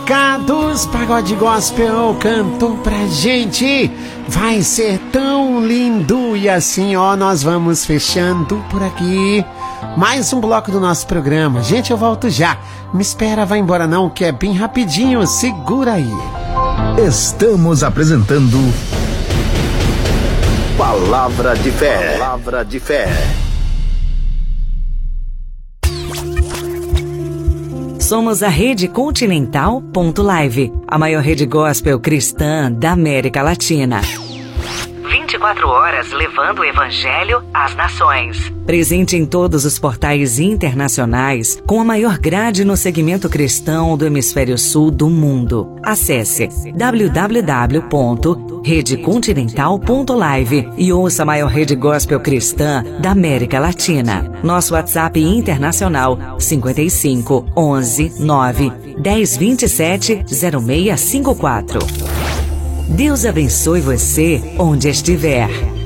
Convocados, Pagode Gospel cantou pra gente. Vai ser tão lindo. E assim, ó, nós vamos fechando por aqui mais um bloco do nosso programa. Gente, eu volto já. Me espera, vai embora não, que é bem rapidinho. Segura aí. Estamos apresentando Palavra de Fé. Palavra de Fé. Somos a Rede Continental.live, a maior rede gospel cristã da América Latina. 24 horas levando o Evangelho às nações. Presente em todos os portais internacionais, com a maior grade no segmento cristão do Hemisfério Sul do mundo. Acesse www.redecontinental.live e ouça a maior rede gospel cristã da América Latina. Nosso WhatsApp internacional 55 11 9 10 27 0654. Deus abençoe você onde estiver.